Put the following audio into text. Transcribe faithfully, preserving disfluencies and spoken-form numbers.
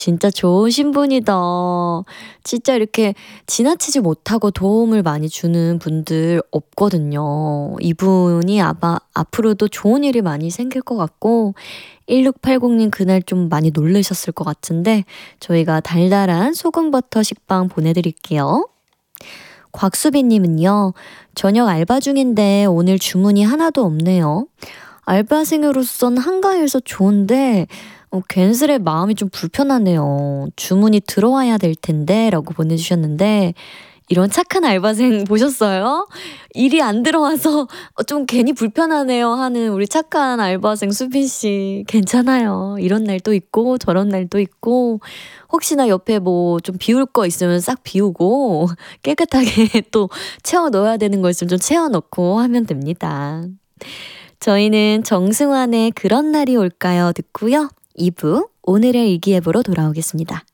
진짜 좋으신 분이다. 진짜 이렇게 지나치지 못하고 도움을 많이 주는 분들 없거든요. 이분이 아마 앞으로도 좋은 일이 많이 생길 것 같고 일육팔공 님 그날 좀 많이 놀라셨을 것 같은데 저희가 달달한 소금버터 식빵 보내드릴게요. 곽수빈 님은요. 저녁 알바 중인데 오늘 주문이 하나도 없네요. 알바생으로선 한가해서 좋은데 어, 괜스레 마음이 좀 불편하네요. 주문이 들어와야 될 텐데 라고 보내주셨는데 이런 착한 알바생 보셨어요? 일이 안 들어와서 좀 괜히 불편하네요 하는 우리 착한 알바생 수빈씨 괜찮아요. 이런 날도 있고 저런 날도 있고 혹시나 옆에 뭐 좀 비울 거 있으면 싹 비우고 깨끗하게 또 채워 넣어야 되는 거 있으면 좀 채워 넣고 하면 됩니다. 저희는 정승환의 그런 날이 올까요 듣고요. 이 부 오늘의 일기예보로 돌아오겠습니다.